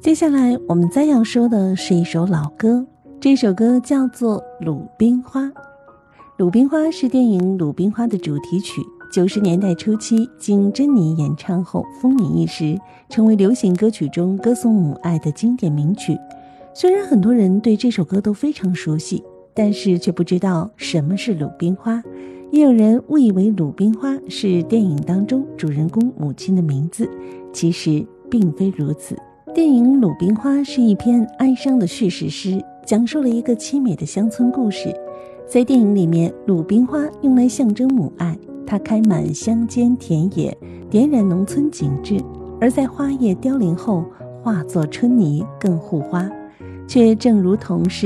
接下来我们再要说的是一首老歌，这首歌叫做《鲁冰花》。《鲁冰花》是电影《鲁冰花》的主题曲，90年代初期经珍妮演唱后风靡一时，成为流行歌曲中歌颂母爱的经典名曲。虽然很多人对这首歌都非常熟悉，但是却不知道什么是鲁冰花，也有人误以为鲁冰花是电影当中主人公母亲的名字，其实并非如此。电影《鲁冰花》是一篇哀伤的叙事诗，讲述了一个凄美的乡村故事。在电影里面，鲁冰花用来象征母爱，它开满乡间田野，点染农村景致，而在花叶凋零后化作春泥更护花，却正如同是